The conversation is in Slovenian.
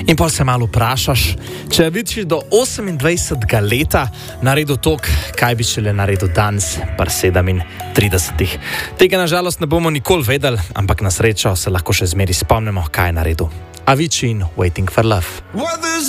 In pa se malo vprašaš, če je večji do 28. leta naredil to, kaj bi šele naredil danes, par 37. Tega nažalost ne bomo nikoli vedeli, ampak na srečo se lahko še zmeri spomnimo, kaj je naredil. Avicii in Waiting for Love.